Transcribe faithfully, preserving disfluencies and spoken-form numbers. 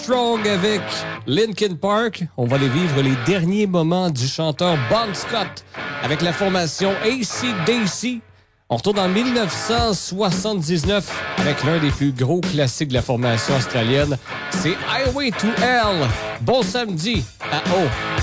Strong avec Linkin Park. On va aller vivre les derniers moments du chanteur Bon Scott avec la formation A C D C. On retourne en dix-neuf cent soixante-dix-neuf avec l'un des plus gros classiques de la formation australienne. C'est Highway to Hell. Bon samedi à O.